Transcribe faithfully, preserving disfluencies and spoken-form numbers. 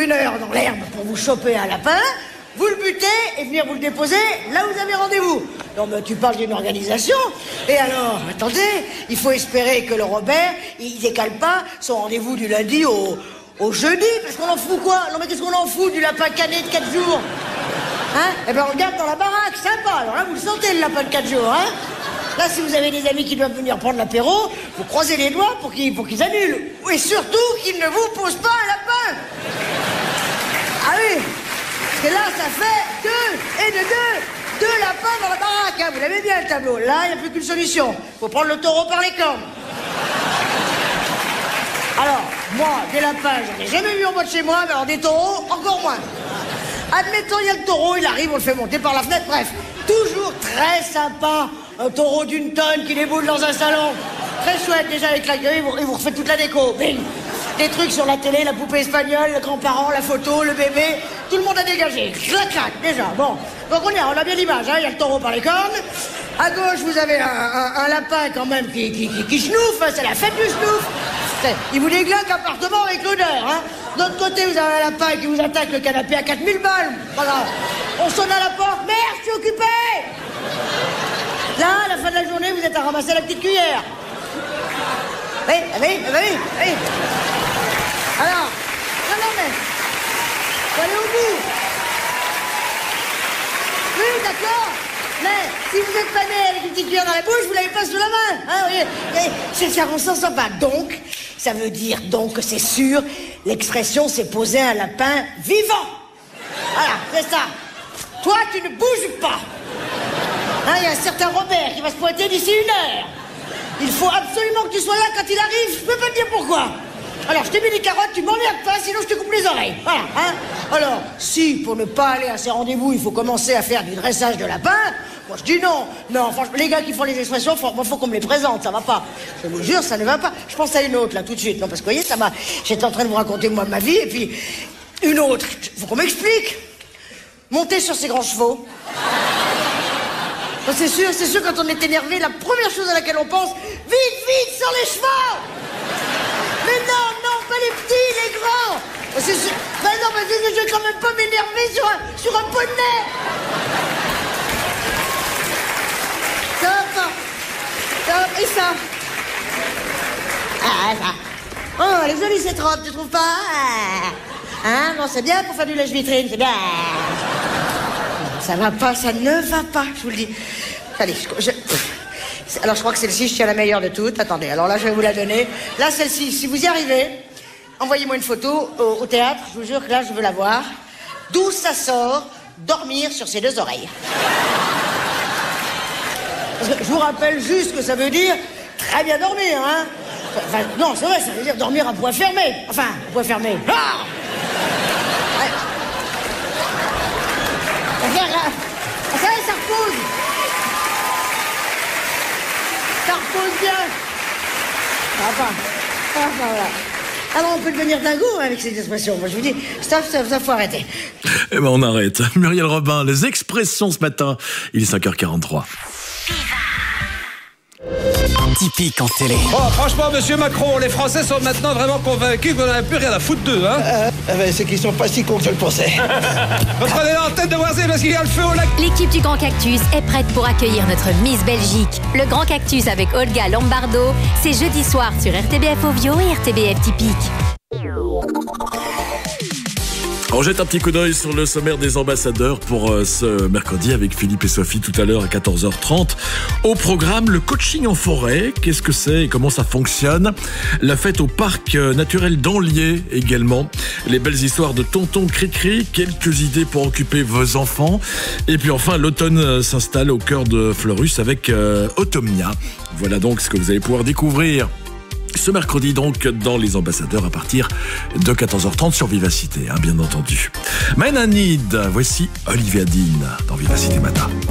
une heure dans l'herbe pour vous choper un lapin, vous le butez et venir vous le déposer là où vous avez rendez-vous. Non mais tu parles d'une organisation. Et alors, attendez, il faut espérer que le Robert, il décale pas son rendez-vous du lundi au, au jeudi, parce qu'on en fout quoi? Non mais qu'est-ce qu'on en fout du lapin cané de quatre jours? Hein? Eh ben on regarde dans la baraque, sympa. Alors là vous le sentez le lapin de quatre jours, hein? Là si vous avez des amis qui doivent venir prendre l'apéro, vous croisez les doigts pour qu'ils, pour qu'ils annulent. Et surtout qu'ils ne vous posent pas un lapin. Ah oui. Parce que là, ça fait deux et de deux, deux lapins dans la baraque, hein. Vous l'avez bien le tableau. Là, il n'y a plus qu'une solution. Faut prendre le taureau par les cornes. Alors, moi, des lapins, j'en ai jamais vu en bas de chez moi, mais alors des taureaux, encore moins. Admettons, il y a le taureau, il arrive, on le fait monter par la fenêtre, bref. Toujours très sympa, un taureau d'une tonne qui déboule dans un salon. Très chouette, déjà avec la gueule, il vous, il vous refait toute la déco. Bing. Des trucs sur la télé, la poupée espagnole, le grand-parent, la photo, le bébé, tout le monde a dégagé. Clac, clac, déjà, bon. Donc on y a, on a bien l'image, hein, il y a le taureau par les cornes. À gauche, vous avez un, un, un lapin quand même qui, qui, qui, qui schnouffe, hein, c'est la fête du schnouf. Il vous déglingue l'appartement avec l'odeur, hein. De l'autre côté, vous avez un lapin qui vous attaque le canapé à quatre mille balles. Voilà. On sonne à la porte, merde, je suis occupé. Là, à la fin de la journée, vous êtes à ramasser la petite cuillère. Oui, oui, oui, oui. Alors, non, non, mais, faut aller au bout. Oui, d'accord. Mais, si vous êtes pas né avec une petite cuillère dans la bouche, vous l'avez pas sous la main. Hein, oui. C'est circonstance pas. Donc, ça veut dire donc que c'est sûr, l'expression c'est poser un lapin vivant. Voilà, c'est ça. Toi, tu ne bouges pas. Hein, il y a un certain Robert qui va se pointer d'ici une heure. Il faut absolument que tu sois là quand il arrive. Je peux pas te dire pourquoi. Alors, je t'ai mis des carottes, tu m'emmerdes pas, sinon je te coupe les oreilles. Voilà, hein. Alors, si, pour ne pas aller à ces rendez-vous, il faut commencer à faire du dressage de lapin, moi je dis non. Non, franchement, les gars qui font les expressions, faut, faut qu'on me les présente, ça va pas. Je vous jure, ça ne va pas. Je pense à une autre, là, tout de suite. Non, parce que, vous voyez, ça m'a... J'étais en train de vous raconter, moi, ma vie, et puis, une autre. Faut qu'on m'explique. Monter sur ces grands chevaux. Bon, c'est sûr, c'est sûr, quand on est énervé, la première chose à laquelle on pense, vite, vite, sur les chevaux. Mais non, non, pas les petits, les grands. C'est sûr. Ben non, mais je vais quand même pas m'énerver sur un, sur un poney. Ça va pas. Ça va, et ça. Ah, ça. Oh, elle est jolie cette robe, tu trouves pas? Hein, non, c'est bien pour faire du lèche-vitrine, c'est bien. Ça va pas, ça ne va pas, je vous le dis. Allez, je... je... Alors, je crois que celle-ci, je tiens la meilleure de toutes. Attendez, alors là, je vais vous la donner. Là, celle-ci, si vous y arrivez, envoyez-moi une photo au, au théâtre. Je vous jure que là, je veux la voir. D'où ça sort, dormir sur ses deux oreilles. Parce que je vous rappelle juste que ça veut dire très bien dormir, hein. Enfin, non, c'est vrai, ça veut dire dormir à poing fermé. Enfin, à poing fermé. Ah ouais. Regarde, là. Ça, ça repose. Ça repose bien. Ça va pas. Ça va pas, voilà. Alors on peut devenir dingo avec ces expressions. Moi je vous dis, stop, stop, stop, faut arrêter. Eh ben on arrête. Muriel Robin, les expressions ce matin. Il est cinq heures quarante-trois. Typique en télé. Oh, franchement, monsieur Macron, les Français sont maintenant vraiment convaincus qu'on n'a plus rien à foutre d'eux, hein. Euh, eh ben, c'est qu'ils sont pas si cons que je le pensais. Reprenez l'antenne de Voisins parce qu'il y a le feu au lac. L'équipe du Grand Cactus est prête pour accueillir notre Miss Belgique. Le Grand Cactus avec Olga Lombardo, c'est jeudi soir sur R T B F Ovio et R T B F Typique. On jette un petit coup d'œil sur le sommaire des ambassadeurs pour euh, ce mercredi avec Philippe et Sophie tout à l'heure à quatorze heures trente. Au programme, le coaching en forêt. Qu'est-ce que c'est et comment ça fonctionne? La fête au parc naturel d'Anlier également. Les belles histoires de Tonton Cricri. Quelques idées pour occuper vos enfants. Et puis enfin, l'automne s'installe au cœur de Fleurus avec euh, Automnia. Voilà donc ce que vous allez pouvoir découvrir ce mercredi donc dans les ambassadeurs à partir de quatorze heures trente sur Vivacité, hein, bien entendu. Mananid, voici Olivia Dean dans Vivacité Matin.